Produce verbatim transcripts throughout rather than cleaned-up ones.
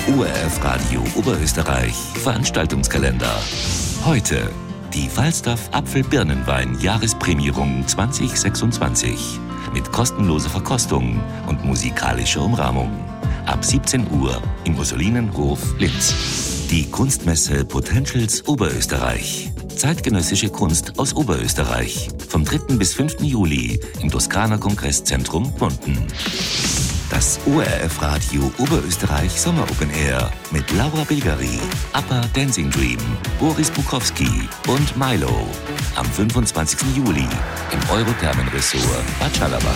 O R F Radio Oberösterreich Veranstaltungskalender. Heute die Falstaff Apfel-Birnenwein Jahresprämierung zwanzig sechsundzwanzig mit kostenloser Verkostung und musikalischer Umrahmung. Ab siebzehn Uhr im Ursulinenhof Linz. Die Kunstmesse Potentials Oberösterreich. Zeitgenössische Kunst aus Oberösterreich. Vom dritten bis fünften Juli im Toskana Kongresszentrum Munden. Das O R F Radio Oberösterreich Sommer Open Air mit Laura Bilgeri, Upper Dancing Dream, Boris Bukowski und Milo. Am fünfundzwanzigsten Juli im Eurothermenressort Bad Schallerbach.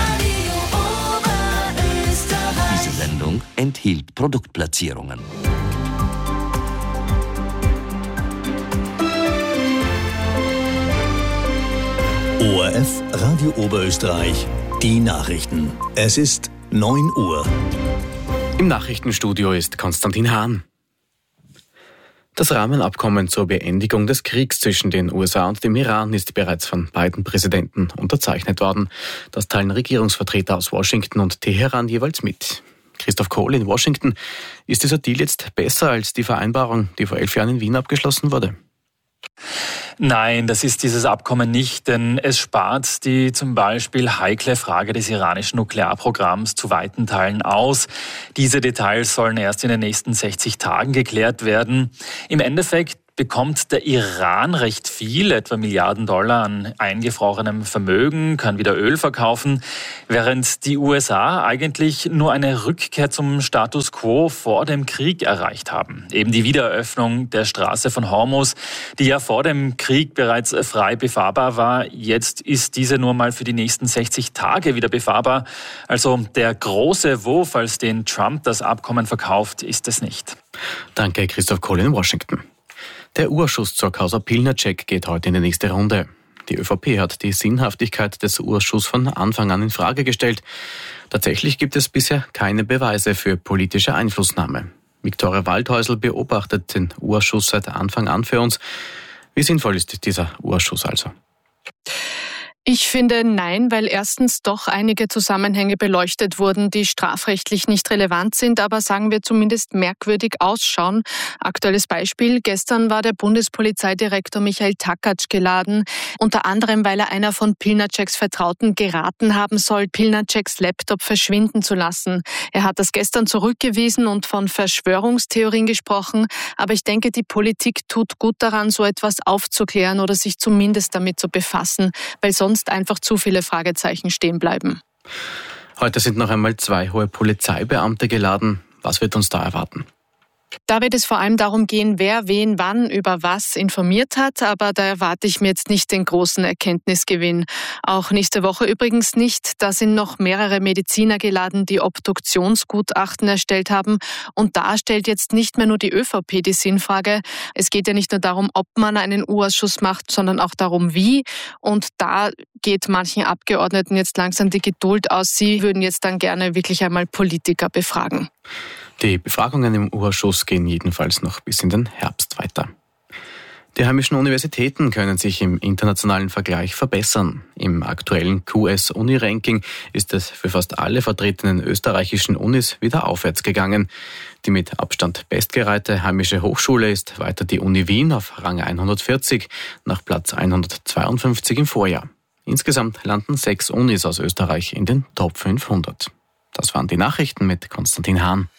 Diese Sendung enthielt Produktplatzierungen. O R F Radio Oberösterreich, die Nachrichten. Es ist neun Uhr. Im Nachrichtenstudio ist Konstantin Hahn. Das Rahmenabkommen zur Beendigung des Kriegs zwischen den U S A und dem Iran ist bereits von beiden Präsidenten unterzeichnet worden. Das teilen Regierungsvertreter aus Washington und Teheran jeweils mit. Christoph Kohl in Washington. Ist dieser Deal jetzt besser als die Vereinbarung, die vor elf Jahren in Wien abgeschlossen wurde? Nein, das ist dieses Abkommen nicht, denn es spart die zum Beispiel heikle Frage des iranischen Nuklearprogramms zu weiten Teilen aus. Diese Details sollen erst in den nächsten sechzig Tagen geklärt werden. Im Endeffekt bekommt der Iran recht viel, etwa Milliarden Dollar an eingefrorenem Vermögen, kann wieder Öl verkaufen, während die U S A eigentlich nur eine Rückkehr zum Status quo vor dem Krieg erreicht haben. Eben die Wiedereröffnung der Straße von Hormuz, die ja vor dem Krieg bereits frei befahrbar war. Jetzt ist diese nur mal für die nächsten sechzig Tage wieder befahrbar. Also der große Wurf, als den Trump das Abkommen verkauft, ist es nicht. Danke, Christoph Kohl in Washington. Der Urschuss zur Causa Pilnacek geht heute in die nächste Runde. Die ÖVP hat die Sinnhaftigkeit des Urschusses von Anfang an in Frage gestellt. Tatsächlich gibt es bisher keine Beweise für politische Einflussnahme. Viktoria Waldhäusl beobachtet den Urschuss seit Anfang an für uns. Wie sinnvoll ist dieser Urschuss also? Ich finde nein, weil erstens doch einige Zusammenhänge beleuchtet wurden, die strafrechtlich nicht relevant sind, aber sagen wir zumindest merkwürdig ausschauen. Aktuelles Beispiel, gestern war der Bundespolizeidirektor Michael Takatsch geladen, unter anderem, weil er einer von Pilnaceks Vertrauten geraten haben soll, Pilnaceks Laptop verschwinden zu lassen. Er hat das gestern zurückgewiesen und von Verschwörungstheorien gesprochen, aber ich denke, die Politik tut gut daran, so etwas aufzuklären oder sich zumindest damit zu befassen, weil sonst einfach zu viele Fragezeichen stehen bleiben. Heute sind noch einmal zwei hohe Polizeibeamte geladen. Was wird uns da erwarten? Da wird es vor allem darum gehen, wer wen wann über was informiert hat, aber da erwarte ich mir jetzt nicht den großen Erkenntnisgewinn. Auch nächste Woche übrigens nicht. Da sind noch mehrere Mediziner geladen, die Obduktionsgutachten erstellt haben. Und da stellt jetzt nicht mehr nur die ÖVP die Sinnfrage. Es geht ja nicht nur darum, ob man einen U-Ausschuss macht, sondern auch darum, wie. Und da geht manchen Abgeordneten jetzt langsam die Geduld aus. Sie würden jetzt dann gerne wirklich einmal Politiker befragen. Die Befragungen im U-Ausschuss gehen jedenfalls noch bis in den Herbst weiter. Die heimischen Universitäten können sich im internationalen Vergleich verbessern. Im aktuellen Q S-Uni-Ranking ist es für fast alle vertretenen österreichischen Unis wieder aufwärts gegangen. Die mit Abstand bestgereihte heimische Hochschule ist weiter die Uni Wien auf Rang hundertvierzig, nach Platz hundertzweiundfünfzig im Vorjahr. Insgesamt landen sechs Unis aus Österreich in den Top fünfhundert. Das waren die Nachrichten mit Konstantin Hahn.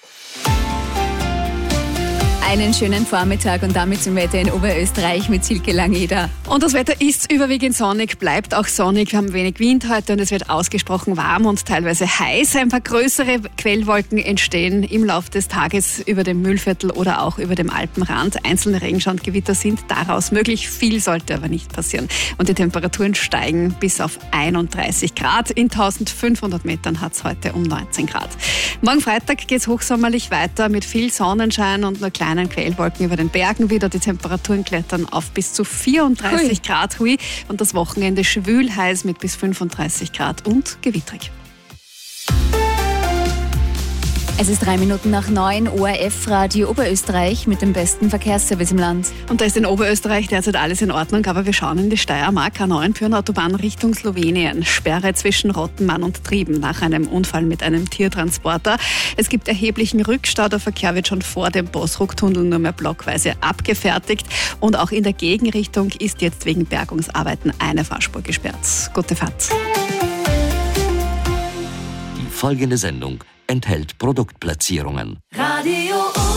Einen schönen Vormittag und damit zum Wetter in Oberösterreich mit Silke Langeder. Und das Wetter ist überwiegend sonnig, bleibt auch sonnig. Wir haben wenig Wind heute und es wird ausgesprochen warm und teilweise heiß. Ein paar größere Quellwolken entstehen im Laufe des Tages über dem Mühlviertel oder auch über dem Alpenrand. Einzelne Regenschaugewitter sind daraus möglich. Viel sollte aber nicht passieren. Und die Temperaturen steigen bis auf einunddreißig Grad. In eintausendfünfhundert Metern hat es heute um neunzehn Grad. Morgen Freitag geht es hochsommerlich weiter mit viel Sonnenschein und nur kleinen Quellwolken über den Bergen wieder. Die Temperaturen klettern auf bis zu vierunddreißig Hui. Grad. Hui. Und das Wochenende schwül heiß mit bis fünfunddreißig Grad und gewittrig. Es ist drei Minuten nach neun, O R F Radio Oberösterreich mit dem besten Verkehrsservice im Land. Und da ist in Oberösterreich derzeit alles in Ordnung, aber wir schauen in die Steiermark. A neun Pyhrn-Autobahn Richtung Slowenien. Sperre zwischen Rottenmann und Trieben nach einem Unfall mit einem Tiertransporter. Es gibt erheblichen Rückstau. Der Verkehr wird schon vor dem Bosruck-Tunnel nur mehr blockweise abgefertigt. Und auch in der Gegenrichtung ist jetzt wegen Bergungsarbeiten eine Fahrspur gesperrt. Gute Fahrt. Die folgende Sendung enthält Produktplatzierungen. Radio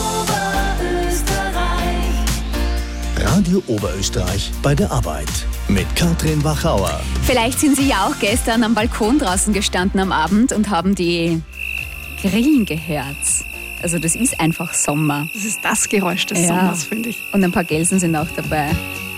Oberösterreich. Radio Oberösterreich bei der Arbeit mit Katrin Wachauer. Vielleicht sind Sie ja auch gestern am Balkon draußen gestanden am Abend und haben die Grillen gehört. Also das ist einfach Sommer. Das ist das Geräusch des Ja. Sommers, finde ich. Und ein paar Gelsen sind auch dabei.